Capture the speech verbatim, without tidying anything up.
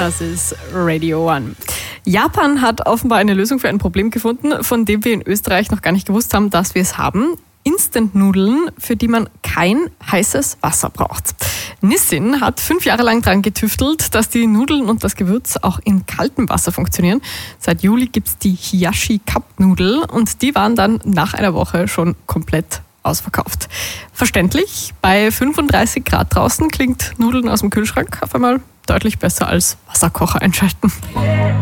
Das ist Radio One. Japan hat offenbar eine Lösung für ein Problem gefunden, von dem wir in Österreich noch gar nicht gewusst haben, dass wir es haben. Instant-Nudeln, für die man kein heißes Wasser braucht. Nissin hat fünf Jahre lang daran getüftelt, dass die Nudeln und das Gewürz auch in kaltem Wasser funktionieren. Seit Juli gibt es die Hiyashi Cup Nudel und die waren dann nach einer Woche schon komplett ausverkauft. Verständlich, bei fünfunddreißig Grad draußen klingt Nudeln aus dem Kühlschrank auf einmal deutlich besser als Wasserkocher einschalten.